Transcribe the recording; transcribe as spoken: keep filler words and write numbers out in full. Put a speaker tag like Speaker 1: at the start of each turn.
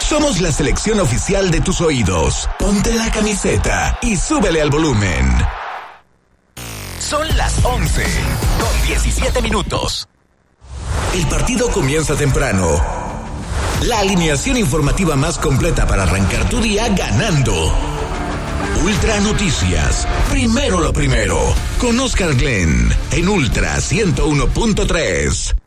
Speaker 1: Somos la selección oficial de tus oídos. Ponte la camiseta y súbele al volumen. Son las once con diecisiete minutos. El partido comienza temprano. La alineación informativa más completa para arrancar tu día ganando. Ultra Noticias. Primero lo primero. Con Oscar Glenn en Ultra ciento uno punto tres.